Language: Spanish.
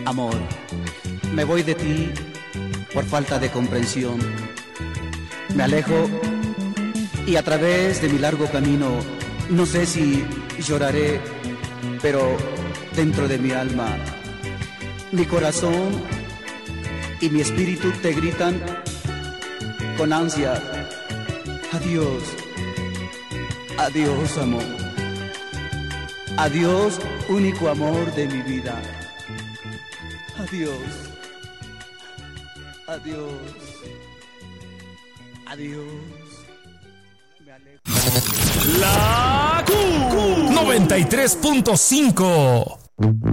Amor, me voy de ti por falta de comprensión. Me alejo y a través de mi largo camino, no sé si lloraré, pero dentro de mi alma, mi corazón y mi espíritu te gritan con ansia: adiós, adiós amor, adiós único amor de mi vida, adiós, adiós, adiós. La Q 93.5